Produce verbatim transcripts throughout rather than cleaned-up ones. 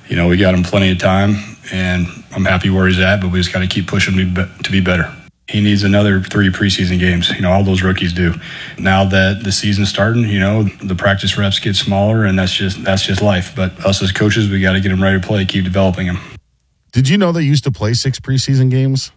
you know, we got him plenty of time, and I'm happy where he's at, but we just got to keep pushing him to be, to be better. He needs another three preseason games. You know, all those rookies do. Now that the season's starting, you know, the practice reps get smaller, and that's just that's just life. But us as coaches, we got to get him ready to play, keep developing him. Did you know they used to play six preseason games?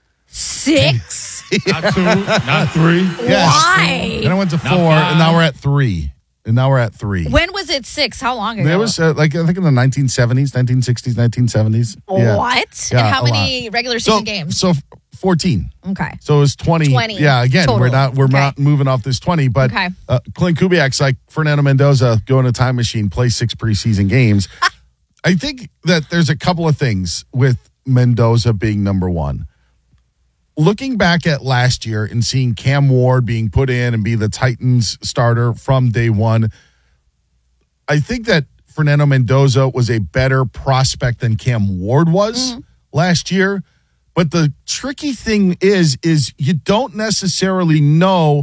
Six? Not two, not three. Yes. Why? Then I went to four, and now we're at three. And now we're at three. When was it six? How long ago? It was uh, like I think in the nineteen seventies, nineteen sixties, nineteen seventies. Yeah. What? Yeah, and how a many lot. regular season so, games? So fourteen. Okay. So it was twenty. twenty. Yeah, again, Total. we're not we're Okay. not moving off this twenty, but Okay. uh, Clint Kubiak's like Fernando Mendoza, go in a time machine, play six preseason games. I think that there's a couple of things with Mendoza being number one. Looking back at last year and seeing Cam Ward being put in and be the Titans starter from day one, I think that Fernando Mendoza was a better prospect than Cam Ward was mm. last year. But the tricky thing is, is you don't necessarily know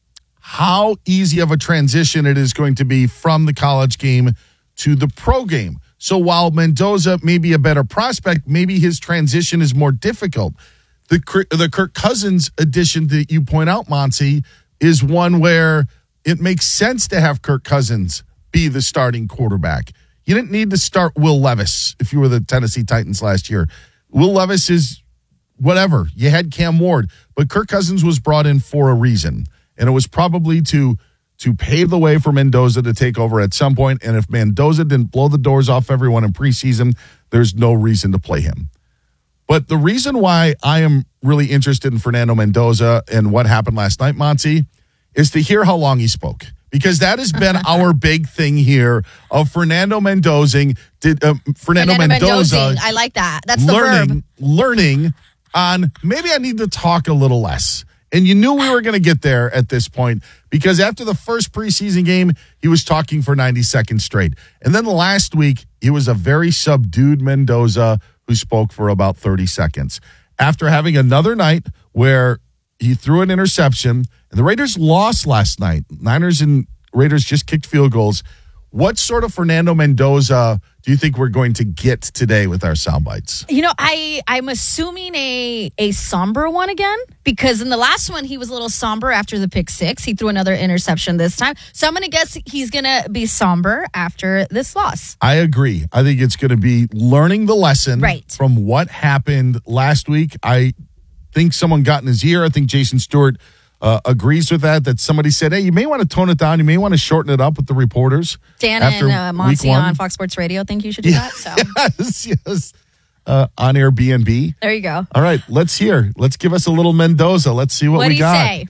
how easy of a transition it is going to be from the college game to the pro game. So while Mendoza may be a better prospect, maybe his transition is more difficult. The the Kirk Cousins addition that you point out, Monty, is one where it makes sense to have Kirk Cousins be the starting quarterback. You didn't need to start Will Levis if you were the Tennessee Titans last year. Will Levis is whatever. You had Cam Ward, but Kirk Cousins was brought in for a reason, and it was probably to to pave the way for Mendoza to take over at some point. And if Mendoza didn't blow the doors off everyone in preseason, there's no reason to play him. But the reason why I am really interested in Fernando Mendoza and what happened last night, Monty, is to hear how long he spoke. Because that has been our big thing here of Fernando Mendoza. Did uh, Fernando, Fernando Mendoza? Mendozing. I like that. That's the learning, verb. Learning on maybe I need to talk a little less. And you knew we were going to get there at this point because after the first preseason game, he was talking for ninety seconds straight. And then last week, he was a very subdued Mendoza who spoke for about thirty seconds. After having another night where he threw an interception, and the Raiders lost last night. Niners and Raiders just kicked field goals. What sort of Fernando Mendoza do you think we're going to get today with our sound bites? You know, I, I'm assuming a, a somber one again, because in the last one, he was a little somber after the pick six. He threw another interception this time. So I'm going to guess he's going to be somber after this loss. I agree. I think it's going to be learning the lesson right. from what happened last week. I think someone got in his ear. I think Jason Stewart Uh, agrees with that, that somebody said, hey, you may want to tone it down. You may want to shorten it up with the reporters. Dan after and uh, Monty on Fox Sports Radio think you should do yeah. that. So. Yes, yes. Uh, on Airbnb. There you go. All right, let's hear. Let's give us a little Mendoza. Let's see what, what we do you got. Say?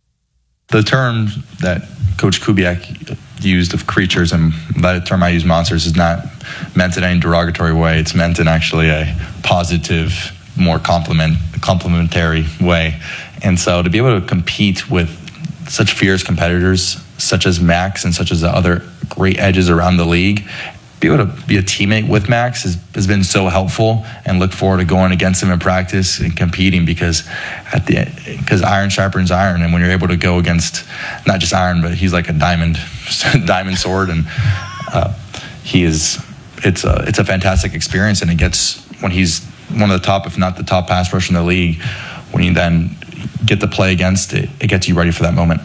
The term that Coach Kubiak used of creatures, and that term I use, monsters, is not meant in any derogatory way. It's meant in actually a positive, more compliment, complimentary way. And so to be able to compete with such fierce competitors, such as Max and such as the other great edges around the league, be able to be a teammate with Max has, has been so helpful, and look forward to going against him in practice and competing because at the because iron sharpens iron, and when you're able to go against not just iron, but he's like a diamond, diamond sword, and uh, he is it's a it's a fantastic experience, and it gets when he's one of the top, if not the top pass rusher in the league, when you then get to play against it, it gets you ready for that moment.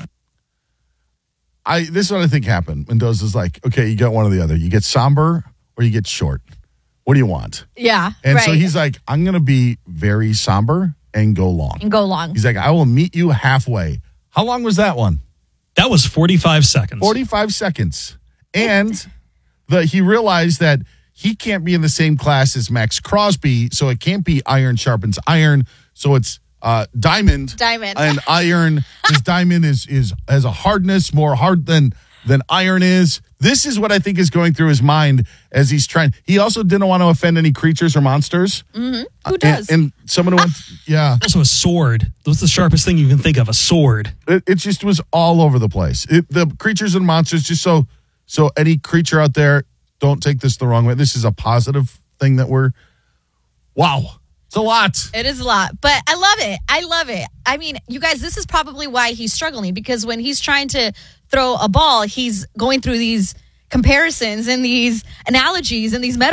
I This is what I think happened. Mendoza's like, okay, you got one or the other. You get somber or you get short. What do you want? Yeah, And right. so he's like, I'm going to be very somber and go long. And go long. He's like, I will meet you halfway. How long was that one? That was forty-five seconds. forty-five seconds. And the he realized that he can't be in the same class as Max Crosby, so it can't be iron sharpens iron. So it's uh, diamond. Diamond. And iron, his diamond is is has a hardness more hard than than iron is. This is what I think is going through his mind as he's trying. He also didn't want to offend any creatures or monsters. Mm-hmm. Who does? And, and someone went, yeah. Also a sword. What's the sharpest thing you can think of? A sword. It, it just was all over the place. It, the creatures and monsters, just so so any creature out there, don't take this the wrong way. This is a positive thing that we're, wow, it's a lot. It is a lot, but I love it. I love it. I mean, you guys, this is probably why he's struggling, because when he's trying to throw a ball, he's going through these comparisons and these analogies and these metaphors.